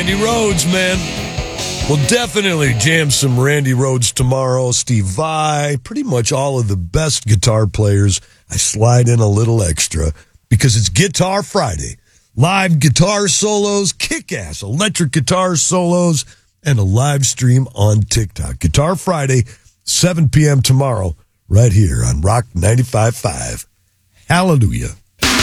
Randy Rhoads, man. We'll definitely jam some Randy Rhoads tomorrow. Steve Vai, pretty much all of the best guitar players. I slide in a little extra because it's Guitar Friday. Live guitar solos, kick-ass electric guitar solos, and a live stream on TikTok. Guitar Friday, 7 p.m. tomorrow, right here on Rock 95.5. Hallelujah.